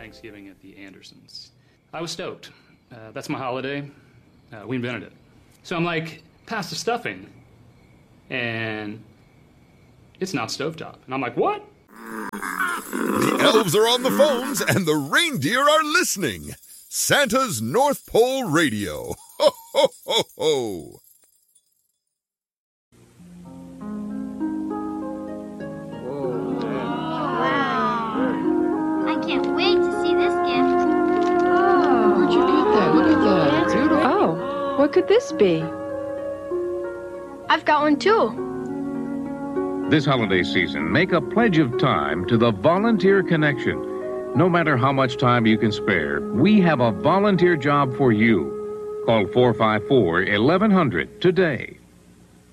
Thanksgiving at the Andersons. I was stoked. That's my holiday. We invented it. So I'm like, pass the stuffing. And it's not stovetop. And I'm like, what? The elves are on the phones and the reindeer are listening. Santa's North Pole Radio. Ho, ho, ho, ho. I can't wait to see this gift. Oh, where'd you get that? Look at that. Beautiful. Oh, what could this be? I've got one too. This holiday season, make a pledge of time to the Volunteer Connection. No matter how much time you can spare, we have a volunteer job for you. Call 454-1100 today.